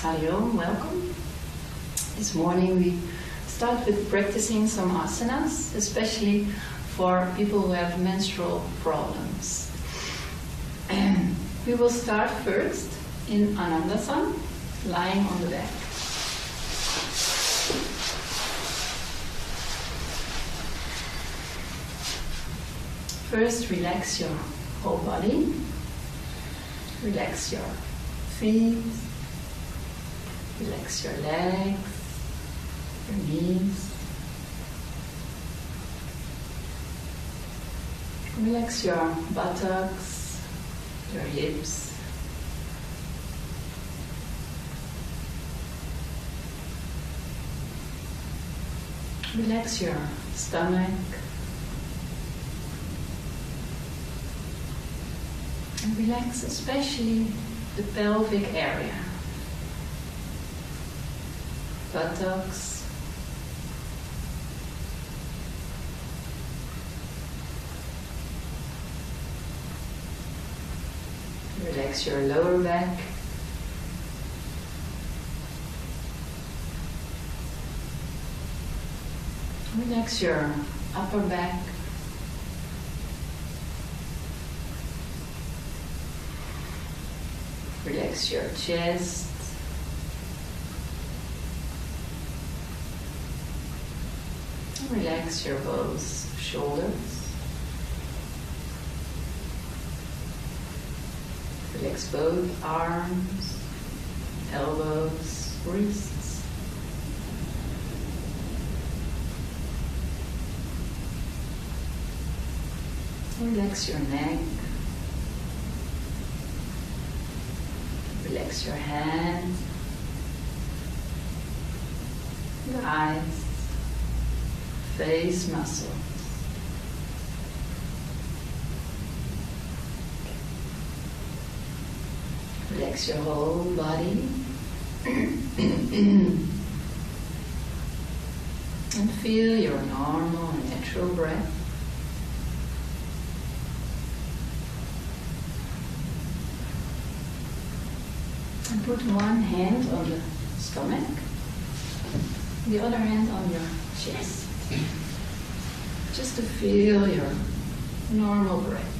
Hariom, welcome. This morning we start with practicing some asanas, especially for people who have menstrual problems. And we will start first in Anandasana, lying on the back. First, relax your whole body. Relax your feet. Relax your legs, your knees. Relax your buttocks, your hips. Relax your stomach. And relax especially the pelvic area. Buttocks. Relax your lower back. Relax your upper back. Relax your chest. Relax your both shoulders. Relax both arms, elbows, wrists. Relax your neck. Relax your hands, your eyes, face muscles. Relax your whole body and feel your normal and natural breath. And put one hand on the stomach, the other hand on your chest. Just to feel your normal breath.